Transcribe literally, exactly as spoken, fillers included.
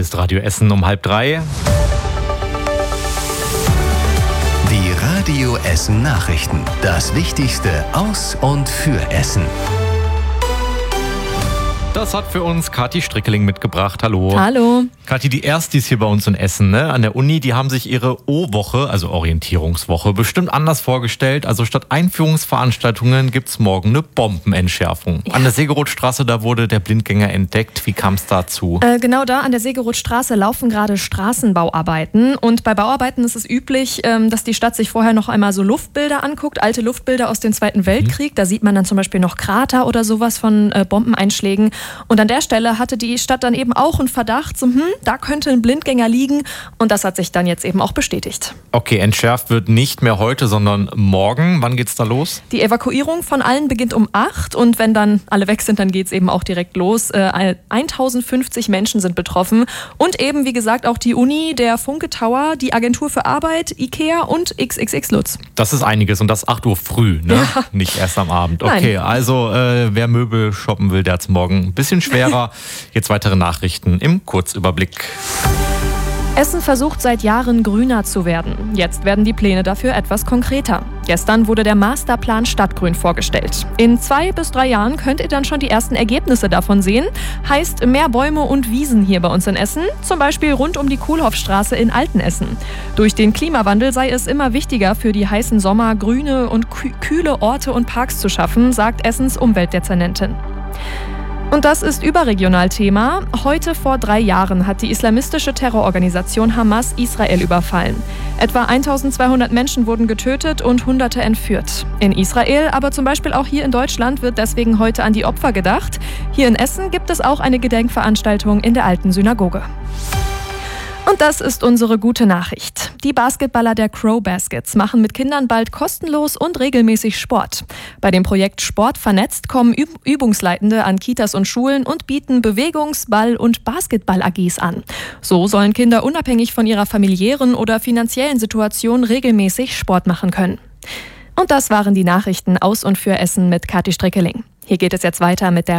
ist Radio Essen um halb drei. Die Radio Essen Nachrichten. Das Wichtigste aus und für Essen. Das hat für uns Kathi Strickeling mitgebracht. Hallo. Hallo. Kathi, die Erstis hier bei uns in Essen, ne? An der Uni, die haben sich ihre O-Woche, also Orientierungswoche, bestimmt anders vorgestellt. Also statt Einführungsveranstaltungen gibt's morgen eine Bombenentschärfung. Ja. An der Segerothstraße, da wurde der Blindgänger entdeckt. Wie kam es dazu? Äh, genau da an der Segerothstraße laufen gerade Straßenbauarbeiten. Und bei Bauarbeiten ist es üblich, ähm, dass die Stadt sich vorher noch einmal so Luftbilder anguckt, alte Luftbilder aus dem Zweiten Weltkrieg. Mhm. Da sieht man dann zum Beispiel noch Krater oder sowas von äh, Bombeneinschlägen. Und an der Stelle hatte die Stadt dann eben auch einen Verdacht, so, hm, da könnte ein Blindgänger liegen. Und das hat sich dann jetzt eben auch bestätigt. Okay, entschärft wird nicht mehr heute, sondern morgen. Wann geht's da los? Die Evakuierung von allen beginnt um acht. Und wenn dann alle weg sind, dann geht's eben auch direkt los. Äh, tausendfünfzig Menschen sind betroffen. Und eben, wie gesagt, auch die Uni, der Funke Tower, die Agentur für Arbeit, Ikea und X X X Lutz. Das ist einiges und das acht Uhr früh, ne? Ja. Nicht erst am Abend. Okay, Nein. also äh, wer Möbel shoppen will, der hat's morgen ein bisschen schwerer. Jetzt weitere Nachrichten im Kurzüberblick. Essen versucht seit Jahren grüner zu werden. Jetzt werden die Pläne dafür etwas konkreter. Gestern wurde der Masterplan Stadtgrün vorgestellt. In zwei bis drei Jahren könnt ihr dann schon die ersten Ergebnisse davon sehen. Heißt mehr Bäume und Wiesen hier bei uns in Essen, zum Beispiel rund um die Kohlhoffstraße in Altenessen. Durch den Klimawandel sei es immer wichtiger, für die heißen Sommer grüne und kühle Orte und Parks zu schaffen, sagt Essens Umweltdezernentin. Und das ist überregional Thema. Heute vor drei Jahren hat die islamistische Terrororganisation Hamas Israel überfallen. Etwa eintausendzweihundert Menschen wurden getötet und Hunderte entführt. In Israel, aber zum Beispiel auch hier in Deutschland wird deswegen heute an die Opfer gedacht. Hier in Essen gibt es auch eine Gedenkveranstaltung in der alten Synagoge. Und das ist unsere gute Nachricht. Die Basketballer der Crow Baskets machen mit Kindern bald kostenlos und regelmäßig Sport. Bei dem Projekt Sport vernetzt kommen Üb- Übungsleitende an Kitas und Schulen und bieten Bewegungs-, Ball- und Basketball-A Gs an. So sollen Kinder unabhängig von ihrer familiären oder finanziellen Situation regelmäßig Sport machen können. Und das waren die Nachrichten aus und für Essen mit Kathi Strickeling. Hier geht es jetzt weiter mit der